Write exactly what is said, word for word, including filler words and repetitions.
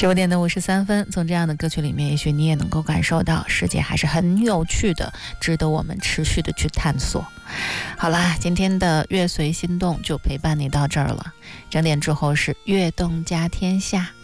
十五点的五十三分，从这样的歌曲里面，也许你也能够感受到世界还是很有趣的，值得我们持续的去探索。好啦，今天的乐随心动就陪伴你到这儿了。整点之后是悦动家天下。